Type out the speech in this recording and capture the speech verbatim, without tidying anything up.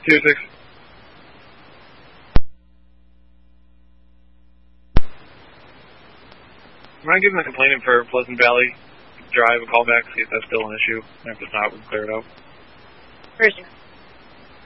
Two six. I'm going to give them a complaint for Pleasant Valley Drive a call back, see if that's still an issue. And if it's not, we can clear it out. First.